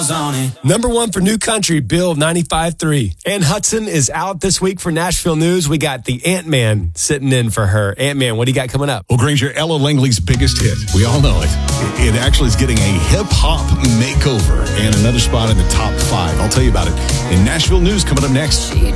miles on it. Number one for New Country, Bill 95.3. Ann Hudson is out this week for Nashville News. We got the Ant-Man sitting in for her. Ant-Man, what do you got coming up? Well, Granger, Ella Langley's biggest hit. We all know it. It actually is getting a hip-hop makeover and another spot in the top 5. I'll tell you about it in Nashville News coming up next.